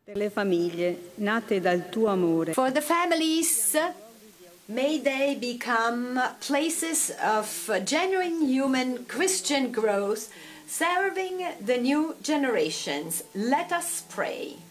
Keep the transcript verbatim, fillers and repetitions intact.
Per le famiglie nate dal tuo amore. For the families, may they become places of genuine human Christian growth, serving the new generations. Let us pray.